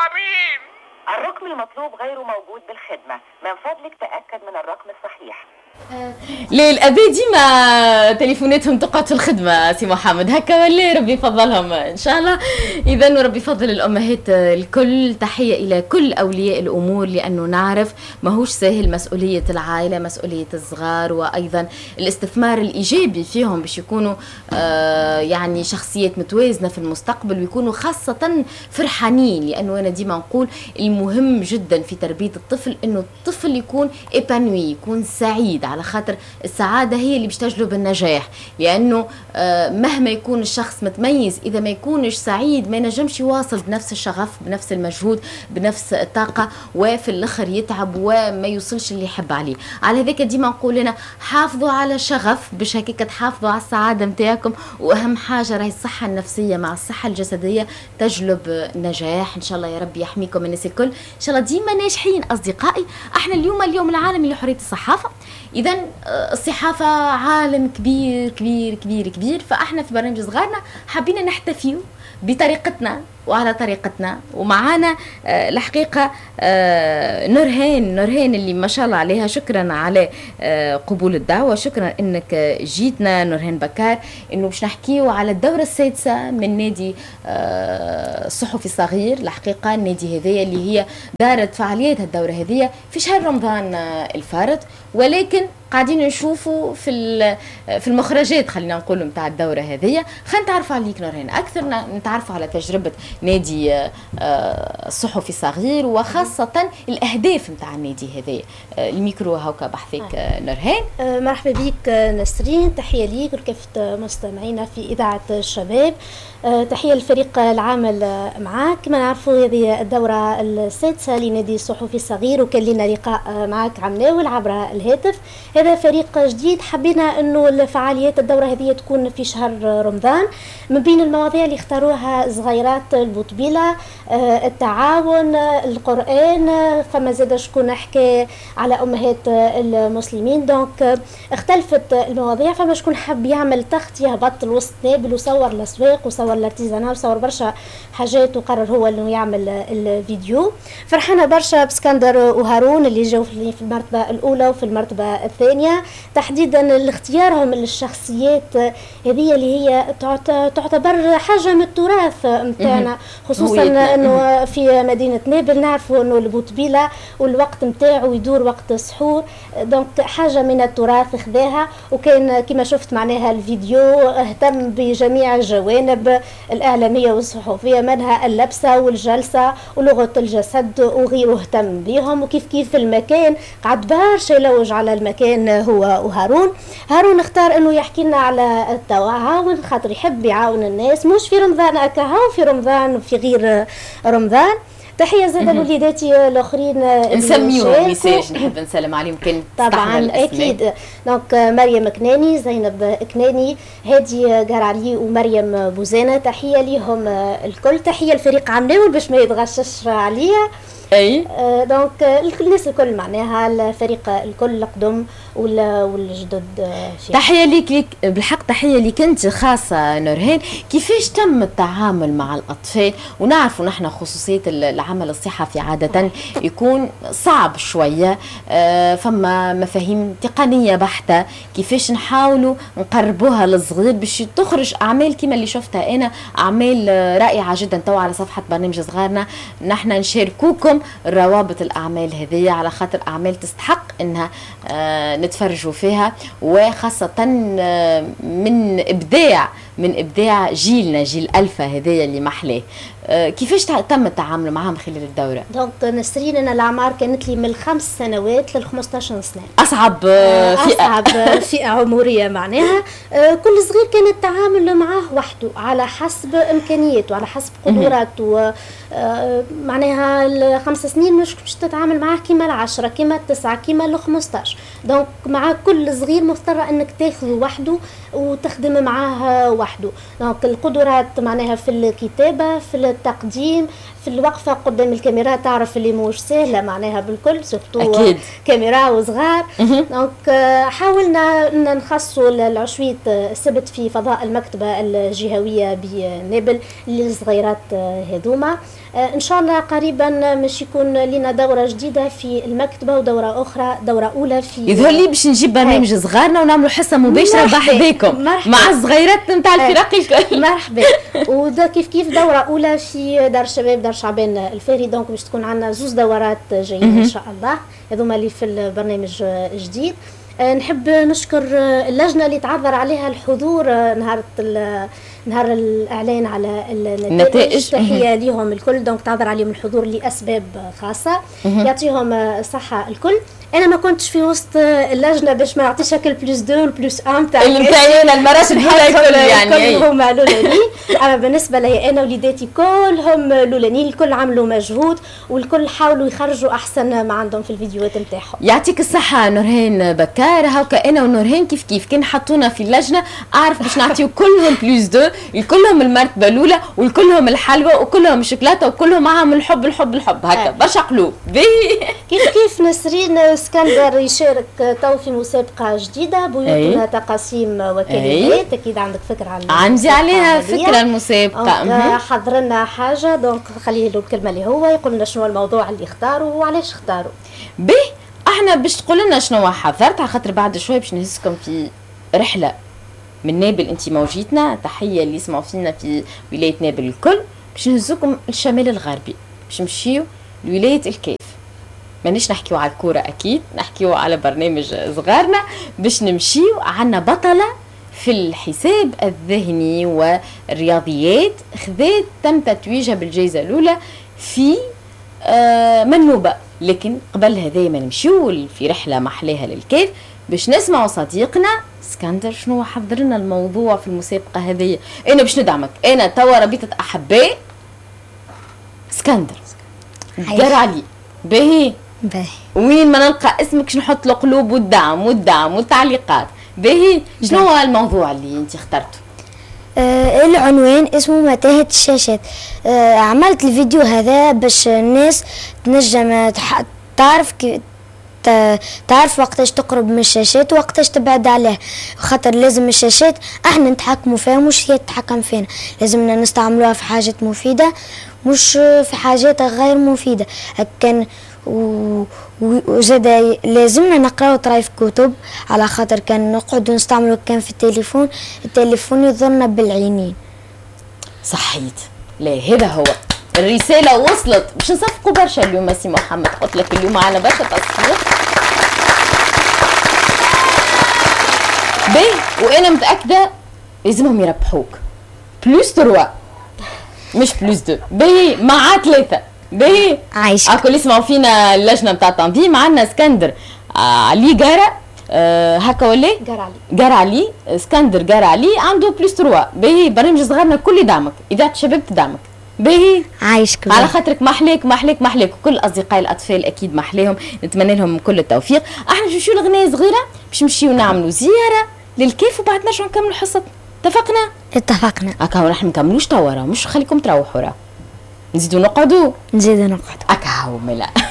الحبيب. الرقم المطلوب غير موجود بالخدمة، من فضلك تأكد من الرقم الصحيح. ليه الأبي ديما تليفوناتهم تقعد في الخدمة سي محمد هكا ولا ربي يفضلهم إن شاء الله. إذا وربي يفضل الأمهات الكل. تحية إلى كل أولياء الأمور، لأنه نعرف ماهوش سهل مسؤولية العائلة، مسؤولية الصغار، وأيضا الاستثمار الإيجابي فيهم باش يكونوا يعني شخصيات متوازنة في المستقبل، ويكونوا خاصة فرحانين. لأنه أنا ديما نقول المهم جدا في تربية الطفل أنه الطفل يكون إبانوي، يكون سعيد، على خاطر السعادة هي اللي باش تجلب النجاح. لأنه مهما يكون الشخص متميز إذا ما يكونش سعيد ما ينجمش يواصل بنفس الشغف، بنفس المجهود، بنفس الطاقة، وفي الآخر يتعب وما يوصلش اللي يحب عليه. على هذاك ديما نقول لنا حافظوا على الشغف باش هكاك تحافظوا على السعادة متاعكم. وأهم حاجة راهي الصحة النفسية مع الصحة الجسدية تجلب نجاح. إن شاء الله يا رب يحميكم من الناس الكل، إن شاء الله ديما ناجحين. أصدقائي احنا اليوم العالمي لحرية الصحافة، إذا الصحافة عالم كبير كبير كبير كبير. فاحنا في برنامج صغارنا حابين نحتفيو بطريقتنا وعلى طريقتنا. ومعانا الحقيقة نورهان اللي ما شاء الله عليها. شكرا على قبول الدعوة، شكرا انك جيتنا نورهان بكار، انه باش نحكيو على الدورة السادسة من نادي الصحفي الصغير. الحقيقة النادي هذية اللي هي دارت فعاليات الدورة هذية في شهر رمضان الفارط، ولكن قاعدين نشوفوا في المخرجات خلينا نقول متاع الدورة هذية. خلينا نتعرفوا عليك نورهان أكثر، نتعرفوا على تجربة نادي الصحفي الصغير وخاصة الأهداف متاع النادي هذية. الميكرو هاوكا بحثك نورهان. مرحبا بك نسرين، تحية ليك ولكافة مستمعينا في إذاعة الشباب. تحية للفريق العامل معاك. كما نعرفوا هذه الدورة السادسة لنادي الصحفي الصغير، وكان لنا لقاء معك عمناول عبر الهاتف. هذا فريق جديد، حبينا انه الفعاليات الدورة هذه تكون في شهر رمضان. من بين المواضيع اللي اختاروها صغيرات البوطبيلة، التعاون، القرآن، فما زاد شكون حكى على أمهات المسلمين. دونك اختلفت المواضيع، فما شكون حب يعمل تغطية هبط الوسط نابل وصور الأسواق وصور الارتيزانا وصور برشا حاجات، وقرر هو انه يعمل الفيديو. فرحنا برشا بسكندر وهارون اللي جاوا في المرتبة الأولى وفي المرتبة الثانية، تحديدا اختيارهم للشخصيات هذه اللي هي تعتبر حاجة من التراث متاعنا، خصوصا انه في مدينة نابل نعرفوا انه البوطبيلة والوقت متاعه يدور وقت السحور. دونك حاجة من التراث خذاها، وكان كما شفت معناها الفيديو اهتم بجميع الجوانب الإعلامية والصحفية، منها اللبسة والجلسة ولغة الجسد وغيره اهتم بهم. وكيف المكان قعد برشا يلوج على المكان هو وهارون اختار انه يحكي لنا على التعاون، خاطر يحب يعاون الناس مش في رمضان اكاهو، في رمضان وفي غير رمضان. تحية زاد لوليداتي الاخرين نسميهم ميساج نحب نسلم عليهم كان طبعا اكيد. دونك مريم كناني، زينب كناني، هادي قرعلي ومريم بوزانه، تحية ليهم الكل. تحية الفريق عملاول باش ما يتغشش عليا. اي دونك الناس الكل معناها الفريق الكل القدم والجدد. تحيه ليك بالحق، تحيه ليك انت خاصه نورهان. كيفاش تم التعامل مع الاطفال؟ ونعرفوا نحن خصوصيه العمل الصحفي عاده يكون صعب شويه، فما مفاهيم تقنيه بحته، كيفاش نحاولوا نقربوها للصغير باش تخرج اعمال كما اللي شفتها انا، اعمال رائعه جدا. تو على صفحه برنامج صغارنا نحن نشاركوكم روابط الاعمال هذه، على خاطر اعمال تستحق انها نتفرجوا فيها، وخاصه من ابداع جيلنا، جيل الفا هذايا اللي محلاه. كيفاش تم التعامل معهم خلال الدوره؟ دونك نسرين انا الاعمار كانت لي من 5 سنوات لل 15 سنه، اصعب فئه عمريه معناها. كل صغير كان التعامل معاه وحده على حسب امكانياته، على حسب قدراته. معناها ال5 سنين مش تتعامل معاه كيما ال10 كيما ال9 كيما ال15. دونك مع كل صغير مضطره انك تاخذه وحده وتخدم معاه وحده. دونك القدرات معناها في الكتابه، في التقديم، في الوقفه قدام الكاميرا تعرف اللي موش سهله معناها بالكل سورتو أكيد. كاميرا وصغار. دونك حاولنا نخصوا العشوية السبت في فضاء المكتبه الجهويه بنابل للصغيرات هذوما. ان شاء الله قريبا مش يكون لنا دوره جديده في المكتبه ودوره اخرى، دوره اولى في يظهر لي باش نجيب برنامج صغارنا ونعملوا حصه مباشره بحذاكم مع الصغيرات نتاع الفرق الكل. مرحبا. وده كيف دوره اولى في دار الشباب دار شعبان الفاري. دونك باش تكون عندنا زوز دورات جايين ان شاء الله هذوما اللي في البرنامج الجديد. نحب نشكر اللجنه اللي تعذر عليها الحضور نهار الاعلان على النتائج. تحيه ليهم الكل. دونك تعذر عليهم الحضور لاسباب خاصه يعطيهم الصحه الكل. انا ما كنتش في وسط اللجنه باش ما نعطيش هكا البلوس 2 والبلوس 1 تاع المتعينه المراسم الاولى الكل يعني كلهم لولانيين. اما بالنسبه لي انا وليداتي كلهم لولانيين، الكل عملوا مجهود والكل حاولوا يخرجوا احسن ما عندهم في الفيديوهات نتاعهم. يعطيك الصحه نورهان بكار. هاكا انا ونورهان كيف كان حطونا في اللجنه اعرف باش نعطيو كلهم بلوس 2، الكلهم المرتبه الاولى والكلهم الحلوه وكلهم الشوكولاته وكلهم معاهم الحب هكا برشا قلوب. كيف نسرين اسكندر يشارك تو في مسابقه جديده بيوتنا تقاسيم وكلمات. اكيد عندك فكره عن عندي عليها فكره المسابقه. حضر لنا حاجه دونك خليه له الكلمه اللي هو يقول لنا شنو الموضوع اللي اختاروا وعلاش اختاروا. احنا باش تقول لنا شنو حضرت على خاطر بعد شوي باش نهزكم في رحله من نابل. انت موجيتنا تحيه اللي يسمعوا فينا في ولايه نابل الكل. باش نهزكم الشمال الغربي باش نمشيو لولايه الكيف. مانيش نحكيو على الكوره اكيد، نحكيو على برنامج صغارنا باش نمشيو. عنا بطله في الحساب الذهني والرياضيات تم تتويجها بالجائزه الاولى في منوبه. لكن قبل هذا ما نمشيو في رحله محلاها للكيف باش نسمعوا صديقنا اسكندر شنو حضر لنا الموضوع في المسابقه هذه. انا باش ندعمك، انا توا ربيطه احباء اسكندر قرا علي باهي وين ما نلقى اسمك باش نحط له قلوب والدعم والتعليقات. باهي شنو هو الموضوع اللي انت اخترته؟ العنوان اسمه متاهة الشاشات. عملت الفيديو هذا باش الناس تنجم تعرف وقتاش تقرب من الشاشات ووقتاش تبعد عليها، خاطر لازم الشاشات احنا نتحكموا فيها مش هي تتحكم فينا. لازمنا نستعملوها في حاجات مفيدة مش في حاجات غير مفيدة. كان وزاد لازمنا نقراو طرايف كتب على خاطر كان نقعدوا نستعملوا كان في التليفون يضرنا بالعينين. صحيت. لا هذا هو الرسالة وصلت. باش نصفقوا برشا اليوم سي محمد، قلت لك اليوم معنا برشا تصفيق. وانا متأكدة لازمهم يربحوك بلوس 3 مش بلوس 2 مع 3 عايشك. اكل يسمعوا فينا اللجنه نتاع التنظيم. عندنا اسكندر علي قارة هكا ولا قارة علي اسكندر قارة علي عنده بلوس 3 برنامج صغارنا الكل يدعمك، اذاعه الشباب تدعمك عايشك على خاطرك. محليك وكل اصدقاء الاطفال اكيد محليهم. نتمنى لهم كل التوفيق. احنا باش نمشيو لغنية صغيره باش نمشيو نعملوا زياره للكيف وبعد نرجعوا نكملوا حصتنا. اتفقنا هكا راح نكملوش توا، مش خليكم تروحوا، نزيدوا نقعدوا اكا ملا